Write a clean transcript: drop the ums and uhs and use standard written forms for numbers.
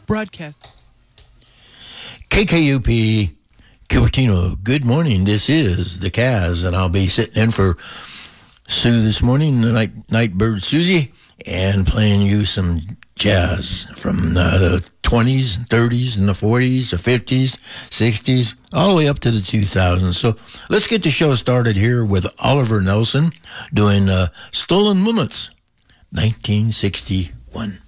broadcast. KKUP, Cupertino, good morning. This is the Kaz, and I'll be sitting in for Sue this morning, the Nightbird Susie, and playing you some jazz from the 20s, 30s, and the 40s, the 50s, 60s, all the way up to the 2000s. So let's get the show started here with Oliver Nelson doing Stolen Moments, 1961.